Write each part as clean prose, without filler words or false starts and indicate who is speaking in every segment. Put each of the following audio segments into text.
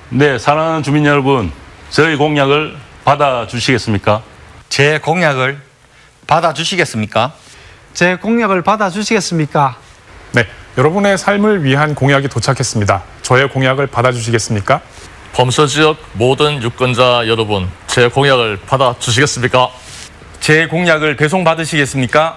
Speaker 1: 네, 사랑하는 주민 여러분, 저희 공약을 받아주시겠습니까?
Speaker 2: 제 공약을 받아주시겠습니까?
Speaker 3: 제 공약을 받아주시겠습니까?
Speaker 4: 네, 여러분의 삶을 위한 공약이 도착했습니다. 저의 공약을 받아주시겠습니까?
Speaker 5: 범서지역 모든 유권자 여러분, 제 공약을 받아주시겠습니까?
Speaker 2: 제 공약을 배송받으시겠습니까?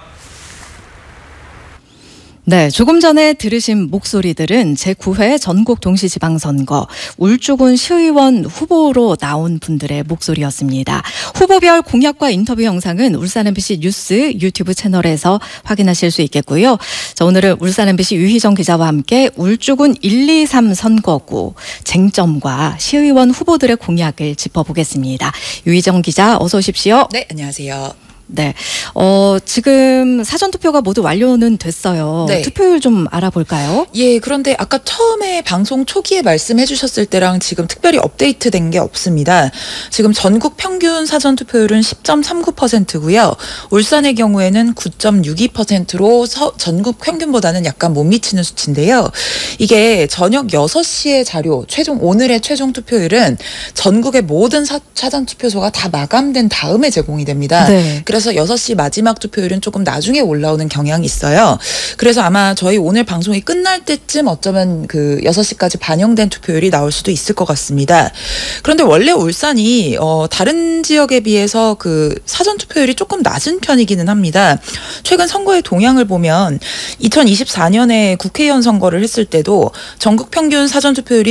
Speaker 6: 네, 조금 전에 들으신 목소리들은 제9회 전국 동시지방선거 울주군 시의원 후보로 나온 분들의 목소리였습니다. 후보별 공약과 인터뷰 영상은 울산 MBC 뉴스 유튜브 채널에서 확인하실 수 있겠고요. 자, 오늘은 울산 MBC 유희정 기자와 함께 울주군 1, 2, 3 선거구 쟁점과 시의원 후보들의 공약을 짚어보겠습니다. 유희정 기자, 어서 오십시오.
Speaker 7: 네, 안녕하세요.
Speaker 6: 네, 지금 사전투표가 모두 완료는 됐어요.
Speaker 7: 네.
Speaker 6: 투표율 좀 알아볼까요?
Speaker 7: 예, 그런데 아까 처음에 방송 초기에 말씀해 주셨을 때랑 지금 특별히 업데이트된 게 없습니다. 지금 전국 평균 사전투표율은 10.39%고요. 울산의 경우에는 9.62%로 전국 평균보다는 약간 못 미치는 수치인데요. 이게 저녁 6시의 자료, 오늘의 최종 투표율은 전국의 모든 사전투표소가 다 마감된 다음에 제공이 됩니다.
Speaker 6: 네.
Speaker 7: 그래서 6시 마지막 투표율은 조금 나중에 올라오는 경향이 있어요. 그래서 아마 저희 오늘 방송이 끝날 때쯤 어쩌면 그 6시까지 반영된 투표율이 나올 수도 있을 것 같습니다. 그런데 원래 울산이 다른 지역에 비해서 그 사전 투표율이 조금 낮은 편이기는 합니다. 최근 선거의 동향을 보면 2024년에 국회의원 선거를 했을 때도 전국 평균 사전 투표율이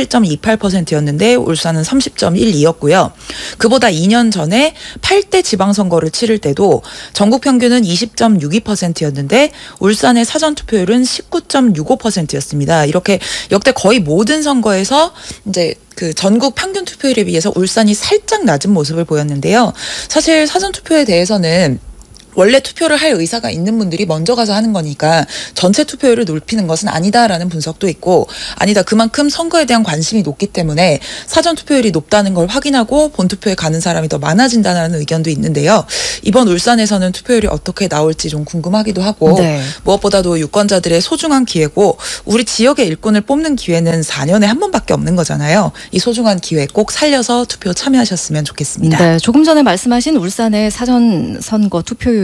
Speaker 7: 31.28%였는데 울산은 30.12였고요. 그보다 2년 전에 8대 지방선거를 치를 때도 전국 평균은 20.62%였는데 울산의 사전 투표율은 19.65%였습니다. 이렇게 역대 거의 모든 선거에서 이제 그 전국 평균 투표율에 비해서 울산이 살짝 낮은 모습을 보였는데요. 사실 사전 투표에 대해서는 원래 투표를 할 의사가 있는 분들이 먼저 가서 하는 거니까 전체 투표율을 높이는 것은 아니다라는 분석도 있고, 아니다, 그만큼 선거에 대한 관심이 높기 때문에 사전 투표율이 높다는 걸 확인하고 본투표에 가는 사람이 더 많아진다는 의견도 있는데요. 이번 울산에서는 투표율이 어떻게 나올지 좀 궁금하기도 하고,
Speaker 6: 네.
Speaker 7: 무엇보다도 유권자들의 소중한 기회고 우리 지역의 일꾼을 뽑는 기회는 4년에 한 번밖에 없는 거잖아요. 이 소중한 기회 꼭 살려서 투표 참여하셨으면 좋겠습니다.
Speaker 6: 네, 조금 전에 말씀하신 울산의 사전선거 투표율이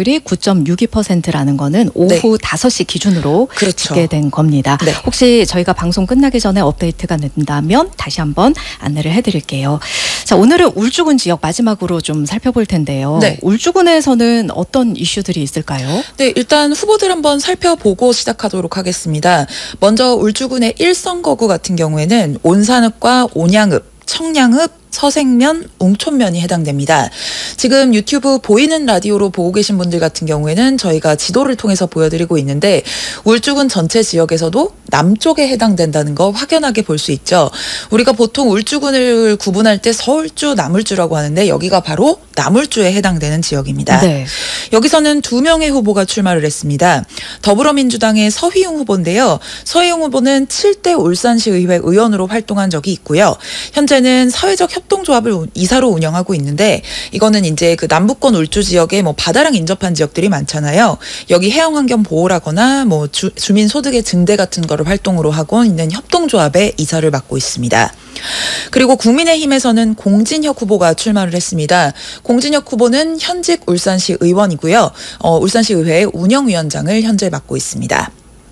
Speaker 6: 9.62%라는 거는 오후
Speaker 7: 네.
Speaker 6: 5시 기준으로
Speaker 7: 그렇죠.
Speaker 6: 집계된 겁니다.
Speaker 7: 네.
Speaker 6: 혹시 저희가 방송 끝나기 전에 업데이트가 된다면 다시 한번 안내를 해드릴게요. 자, 오늘은 울주군 지역 마지막으로 좀 살펴볼 텐데요.
Speaker 7: 네.
Speaker 6: 울주군에서는 어떤 이슈들이 있을까요?
Speaker 7: 네, 일단 후보들 한번 살펴보고 시작하도록 하겠습니다. 먼저 울주군의 1선거구 같은 경우에는 온산읍과 온양읍, 청량읍, 서생면, 웅촌면이 해당됩니다. 지금 유튜브 보이는 라디오로 보고 계신 분들 같은 경우에는 저희가 지도를 통해서 보여드리고 있는데 울주군 전체 지역에서도 남쪽에 해당된다는 거 확연하게 볼 수 있죠. 우리가 보통 울주군을 구분할 때 서울주, 남울주라고 하는데 여기가 바로 남울주에 해당되는 지역입니다.
Speaker 6: 네.
Speaker 7: 여기서는 2명의 후보가 출마를 했습니다. 더불어민주당의 서휘용 후보인데요. 서휘용 후보는 7대 울산시의회 의원으로 활동한 적이 있고요. 현재는 사회적 협동조합을 이사로 운영하고 있는데, 이거는 이제 그 남부권 울주 지역에 뭐 바다랑 인접한 지역들이 많잖아요. 여기 해양환경 보호라거나 뭐 주민 소득의 증대 같은 거를 활동으로 하고 있는 협동조합의 이사를 맡고 있습니다. 그리고 국민의힘에서는 공진혁 후보가 출마를 했습니다. 공진혁 후보는 현직 울산시 의원이고요. 울산시의회 운영위원장을 현재 맡고 있습니다.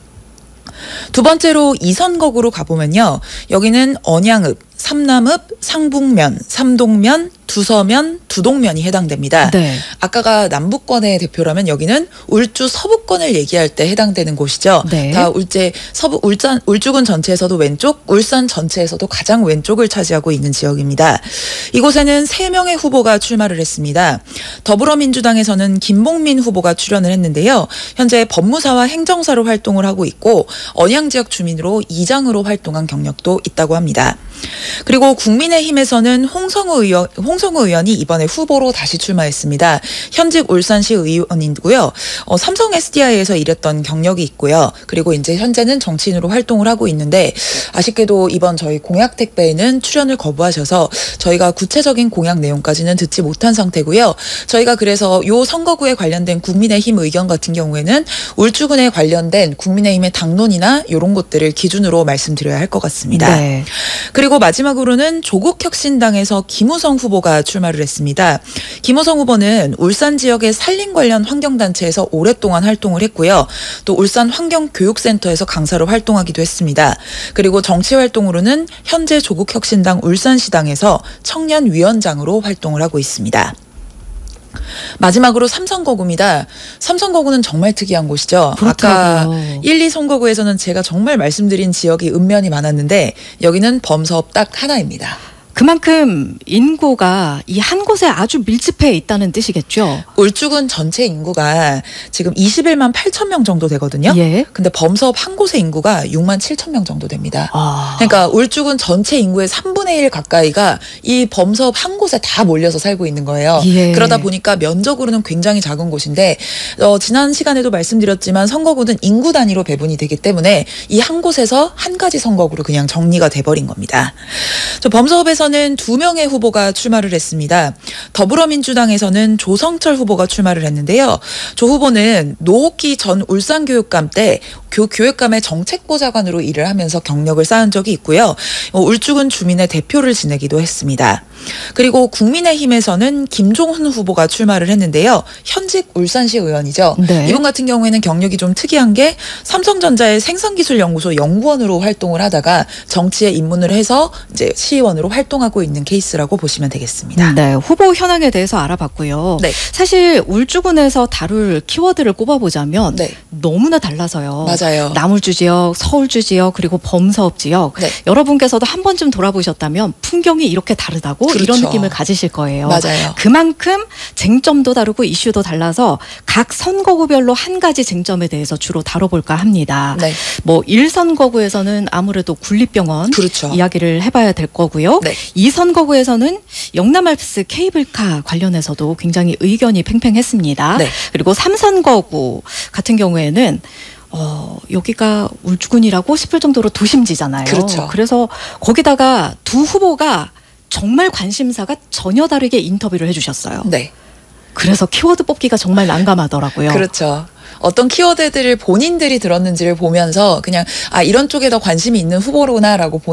Speaker 7: 두 번째로 2선거구로 가보면요. 여기는 언양읍, 삼남읍, 상북면, 삼동면, 두서면, 두동면이 해당됩니다.
Speaker 6: 네.
Speaker 7: 아까가 남부권의 대표라면 여기는 울주 서부권을 얘기할 때 해당되는 곳이죠.
Speaker 6: 네.
Speaker 7: 다 울주군 전체에서도 왼쪽, 울산 전체에서도 가장 왼쪽을 차지하고 있는 지역입니다. 이곳에는 3명의 후보가 출마를 했습니다. 더불어민주당에서는 김봉민 후보가 출연을 했는데요. 현재 법무사와 행정사로 활동을 하고 있고 언양 지역 주민으로 이장으로 활동한 경력도 있다고 합니다. 그리고 국민의힘에서는 홍성호 홍성우 의원이 이번에 후보로 다시 출마했습니다. 현직 울산시 의원이고요. 삼성 SDI에서 일했던 경력이 있고요. 그리고 이제 현재는 정치인으로 활동을 하고 있는데 아쉽게도 이번 저희 공약 택배에는 출연을 거부하셔서 저희가 구체적인 공약 내용까지는 듣지 못한 상태고요. 저희가 그래서 요 선거구에 관련된 국민의힘 의견 같은 경우에는 울주군에 관련된 국민의힘의 당론이나 이런 것들을 기준으로 말씀드려야 할 것 같습니다.
Speaker 6: 네.
Speaker 7: 그리고 마지막으로는 조국혁신당에서 김우성 후보가 출마를 했습니다. 김우성 후보는 울산 지역의 산림 관련 환경단체에서 오랫동안 활동을 했고요. 또 울산 환경교육센터에서 강사로 활동하기도 했습니다. 그리고 정치활동으로는 현재 조국혁신당 울산시당에서 청년위원장으로 활동을 하고 있습니다. 마지막으로 삼성거구입니다. 삼성거구는 정말 특이한 곳이죠. 아까
Speaker 6: 그렇더라고요.
Speaker 7: 1, 2선거구에서는 제가 정말 말씀드린 지역이 읍면이 많았는데 여기는 범사업 딱 하나입니다.
Speaker 6: 그만큼 인구가 이 한 곳에 아주 밀집해 있다는 뜻이겠죠.
Speaker 7: 울주군 전체 인구가 지금 21만 8천 명 정도 되거든요.
Speaker 6: 예.
Speaker 7: 근데 범사업 한 곳의 인구가 6만 7천 명 정도 됩니다.
Speaker 6: 아.
Speaker 7: 그러니까 울주군 전체 인구의 3분의 1 가까이가 이 범사업 한 곳에 다 몰려서 살고 있는 거예요.
Speaker 6: 예.
Speaker 7: 그러다 보니까 면적으로는 굉장히 작은 곳인데 지난 시간에도 말씀드렸지만 선거구는 인구 단위로 배분이 되기 때문에 이 한 곳에서 한 가지 선거구로 그냥 정리가 돼버린 겁니다. 범사업에서는 2명의 후보가 출마를 했습니다. 더불어민주당에서는 조성철 후보가 출마를 했는데요. 조 후보는 노호키 전 울산교육감 때 교육감의 정책보좌관으로 일을 하면서 경력을 쌓은 적이 있고요. 울주군 주민의 대표를 지내기도 했습니다. 그리고 국민의힘에서는 김종훈 후보가 출마를 했는데요. 현직 울산시 의원이죠.
Speaker 6: 네.
Speaker 7: 이분 같은 경우에는 경력이 좀 특이한 게 삼성전자의 생산기술연구소 연구원으로 활동을 하다가 정치에 입문을 해서 이제 시의원으로 활동하고 있는 케이스라고 보시면 되겠습니다.
Speaker 6: 네, 후보 현황에 대해서 알아봤고요.
Speaker 7: 네.
Speaker 6: 사실 울주군에서 다룰 키워드를 꼽아보자면
Speaker 7: 네.
Speaker 6: 너무나 달라서요.
Speaker 7: 맞아요.
Speaker 6: 남울주 지역, 서울주 지역, 그리고 범사업 지역.
Speaker 7: 네.
Speaker 6: 여러분께서도 한 번쯤 돌아보셨다면 풍경이 이렇게 다르다고
Speaker 7: 그렇죠.
Speaker 6: 이런 느낌을 가지실 거예요.
Speaker 7: 맞아요.
Speaker 6: 그만큼 쟁점도 다르고 이슈도 달라서 각 선거구별로 한 가지 쟁점에 대해서 주로 다뤄볼까 합니다.
Speaker 7: 네.
Speaker 6: 뭐 1선거구에서는 아무래도 군립병원
Speaker 7: 그렇죠.
Speaker 6: 이야기를 해봐야 될 거고요.
Speaker 7: 네.
Speaker 6: 2선거구에서는 영남알프스 케이블카 관련해서도 굉장히 의견이 팽팽했습니다.
Speaker 7: 네.
Speaker 6: 그리고 3선거구 같은 경우에는 여기가 울주군이라고 싶을 정도로 도심지잖아요.
Speaker 7: 그렇죠.
Speaker 6: 그래서 거기다가 두 후보가 정말 관심사가 전혀 다르게 인터뷰를 해주셨어요.
Speaker 7: 네.
Speaker 6: 그래서 키워드 뽑기가 정말 난감하더라고요.
Speaker 7: 그렇죠. 어떤 키워드들을 본인들이 들었는지를 보면서 그냥 이런 쪽에 더 관심이 있는 후보로나라고